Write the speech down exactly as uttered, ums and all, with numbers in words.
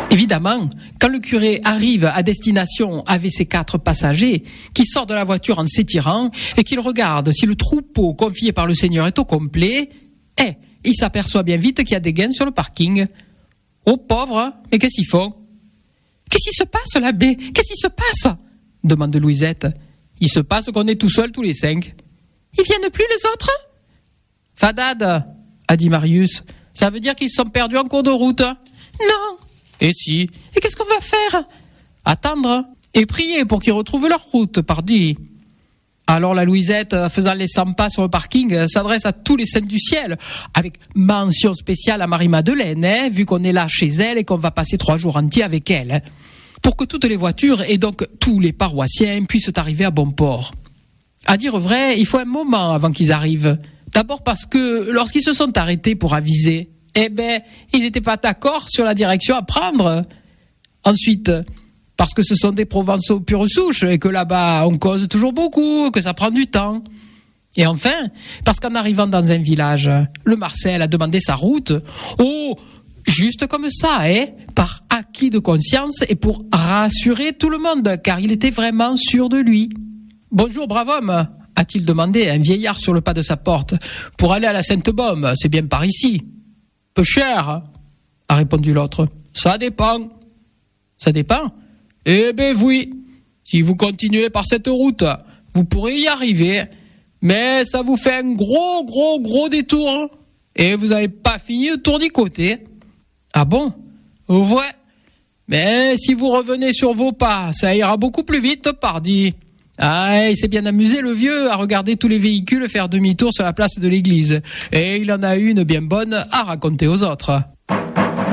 Évidemment, quand le curé arrive à destination avec ses quatre passagers, qu'il sort de la voiture en s'étirant et qu'il regarde si le troupeau confié par le Seigneur est au complet, eh, il s'aperçoit bien vite qu'il y a des gains sur le parking. Oh pauvre, mais qu'est-ce qu'ils font ? Qu'est-ce qui se passe, l'abbé ? Qu'est-ce qui se passe ? Demande Louisette. Il se passe qu'on est tout seuls tous les cinq. Ils viennent plus les autres ? Fadade, a dit Marius. Ça veut dire qu'ils se sont perdus en cours de route. Non. Et si. Et qu'est-ce qu'on va faire ? Attendre et prier pour qu'ils retrouvent leur route, pardi. Alors la Louisette, faisant les cent pas sur le parking, s'adresse à tous les saints du ciel, avec mention spéciale à Marie-Madeleine, hein, vu qu'on est là chez elle et qu'on va passer trois jours entiers avec elle, hein, pour que toutes les voitures et donc tous les paroissiens puissent arriver à bon port. À dire vrai, il faut un moment avant qu'ils arrivent. D'abord parce que lorsqu'ils se sont arrêtés pour aviser, eh ben, ils n'étaient pas d'accord sur la direction à prendre. Ensuite, parce que ce sont des Provençaux pure souche et que là-bas, on cause toujours beaucoup, que ça prend du temps. Et enfin, parce qu'en arrivant dans un village, le Marcel a demandé sa route. Oh, juste comme ça, hein, par acquis de conscience et pour rassurer tout le monde, car il était vraiment sûr de lui. « Bonjour, brave homme !» a-t-il demandé à un vieillard sur le pas de sa porte. « Pour aller à la Sainte-Baume, c'est bien par ici. »« Peu cher !» a répondu l'autre. « Ça dépend. »« Ça dépend ? Eh ben oui. Si vous continuez par cette route, vous pourrez y arriver. Mais ça vous fait un gros, gros, gros détour. Et vous n'avez pas fini le tour du côté. »« Ah bon ? Ouais. Mais si vous revenez sur vos pas, ça ira beaucoup plus vite, pardi. » Ah, il s'est bien amusé, le vieux, à regarder tous les véhicules faire demi-tour sur la place de l'église. Et il en a une bien bonne à raconter aux autres.